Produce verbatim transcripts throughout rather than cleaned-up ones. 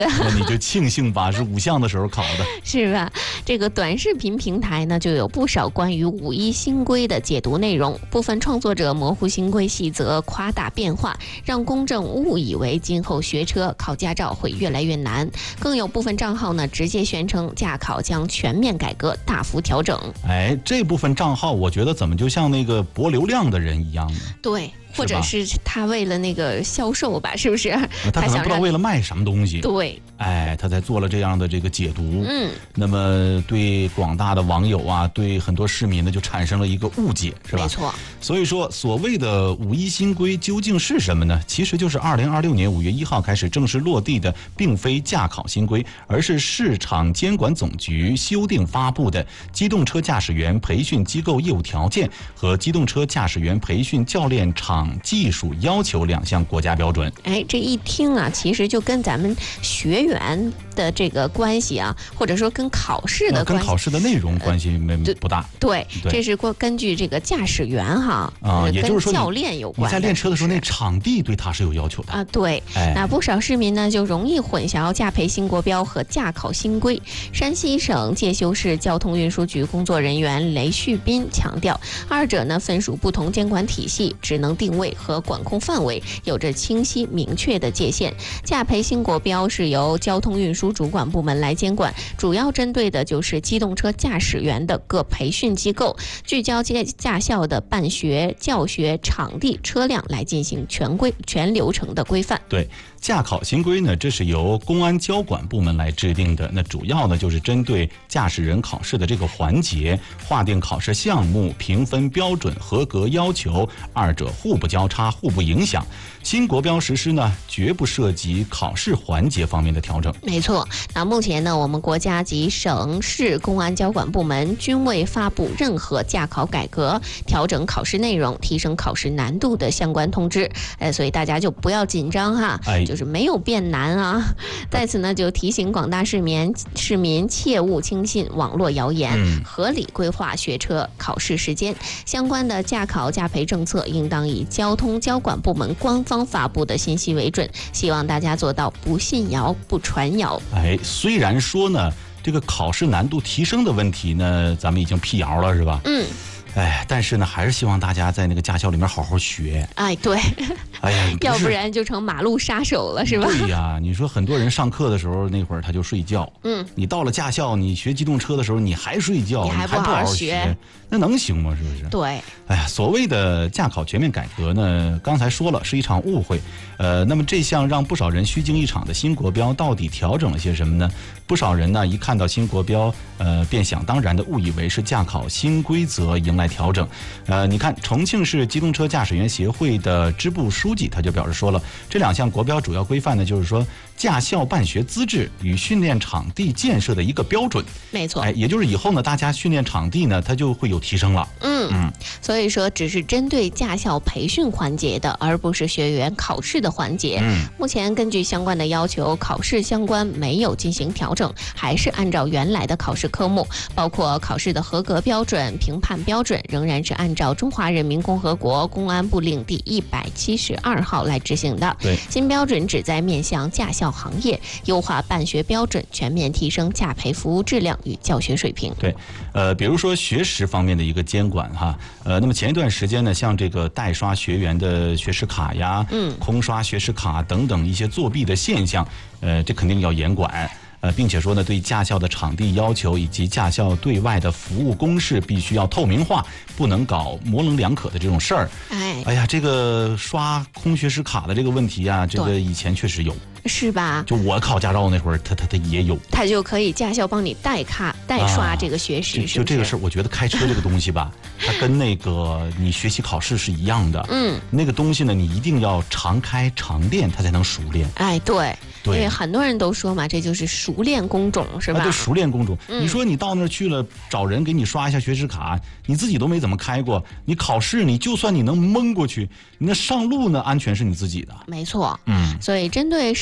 那你就庆幸吧，是五项的时候考的， 是吧？这个短视频平台呢，就有不少关于五一新规的解读内容。部分创作者模糊新规细则，夸大变化，让公众误以为今后学车、考驾照会越来越难。更有部分账号呢，直接宣称驾考将全面改革、大幅调整。 哎，这部分账号，我觉得怎么就像那个博流量的人一样呢？ 对。或者是他为了那个销售吧，是不是？ 他可能不知道为了卖什么东西。 对， 哎，他才做了这样的这个解读。 嗯， 那么对广大的网友啊，对很多市民呢，就产生了一个误解，是吧？ 没错。 所以说，所谓的五一新规究竟是什么呢？其实就是二零二六年五月一号开始正式落地的，并非驾考新规，而是市场监管总局修订发布的《机动车驾驶员培训机构业务条件》和《机动车驾驶员培训教练场技术要求》两项国家标准。 哎，这一听啊，其实就跟咱们学员的这个关系啊，或者说跟考试的关系， 跟考试的内容关系没、呃、不大。 对，对这是根据这个驾驶员哈啊，也就是说教练有关。 你在练车的时候，那场地对他是有要求的啊。对， 哎、 那不少市民呢就容易混淆驾培新国标和驾考新规。山西省介休市交通运输局工作人员雷旭斌强调，二者呢分属不同监管体系，职能定位和管控范围有着清晰明确的界限。驾培新国标是由交通运输主管部门来监管，主要针对的就是机动车驾驶员的各培训机构，聚焦驾驾校的办学、教学、场地、车辆来进行全规全流程的规范。 对。驾考新规呢，这是由公安交管部门来制定的。那主要呢，就是针对驾驶人考试的这个环节，划定考试项目、评分标准、合格要求，二者互不交叉、互不影响。新国标实施呢，绝不涉及考试环节方面的调整。 没错。那目前呢，我们国家及省市公安交管部门均未发布任何驾考改革、调整考试内容、提升考试难度的相关通知。哎，所以大家就不要紧张哈。 哎。 就是没有变难啊！在此呢，就提醒广大市民市民切勿轻信网络谣言， 嗯、 合理规划学车考试时间。相关的驾考驾培政策，应当以交通交管部门官方发布的信息为准。希望大家做到不信谣、不传谣。 哎，虽然说呢，这个考试难度提升的问题呢，咱们已经辟谣了，是吧？ 嗯。 哎，但是呢，还是希望大家在那个驾校里面好好学。 哎，对， 哎呀， 要不然就成马路杀手了，是吧？ 对呀，你说很多人上课的时候那会儿他就睡觉， 嗯， 你到了驾校，你学机动车的时候你还睡觉， 你还不好好学，那能行吗？是不是？ 对。 哎呀，所谓的驾考全面改革呢，刚才说了是一场误会。呃，那么这项让不少人虚惊一场的新国标，到底调整了些什么呢？不少人呢一看到新国标，呃，便想当然的误以为是驾考新规则迎来调整。呃，你看重庆市机动车驾驶员协会的支部书记他就表示说了，这两项国标主要规范呢，就是说驾校办学资质与训练场地建设的一个标准。 没错。 哎，也就是以后呢，大家训练场地呢，它就会有提升了。 嗯嗯，所以说只是针对驾校培训环节的，而不是学员考试的环节。 嗯， 目前根据相关的要求，考试相关没有进行调整，还是按照原来的考试科目，包括考试的合格标准、评判标准，仍然是按照中华人民共和国公安部令第一百七十二号来执行的。 对， 新标准旨在面向驾校行业，优化办学标准，全面提升驾培服务质量与教学水平。 对，呃，比如说学识方面的一个监管哈，呃，那么前一段时间呢，像这个代刷学员的学识卡呀， 嗯， 空刷学识卡等等一些作弊的现象，呃，这肯定要严管。呃，并且说呢，对驾校的场地要求以及驾校对外的服务公示必须要透明化，不能搞模棱两可的这种事儿。 哎， 哎呀，这个刷空学识卡的这个问题啊，这个以前确实有， 是吧？ 就我考驾照那会儿，他他他也有， 他就可以驾校帮你代卡代刷这个学识。 啊、就, 就这个事儿，我觉得开车这个东西吧，它跟那个你学习考试是一样的。 嗯， 那个东西呢，你一定要常开常练，它才能熟练。 哎，对。 对， 因为很多人都说嘛，这就是熟练工种，是吧？ 啊、对，熟练工种、 嗯。 你说你到那儿去了，找人给你刷一下学识卡，你自己都没怎么开过，你考试你就算你能蒙过去，你那上路呢，安全是你自己的。 没错， 嗯。 所以针对市民。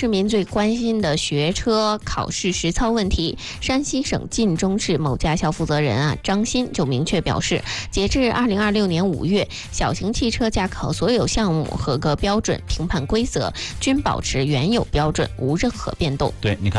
民最关心的学车考试实操问题，山西省晋中市某驾校负责人啊张鑫就明确表示，截至二零二六年五月，小型汽车驾考所有项目合格标准、评判规则均保持原有标准，无任何变动。 对，你看。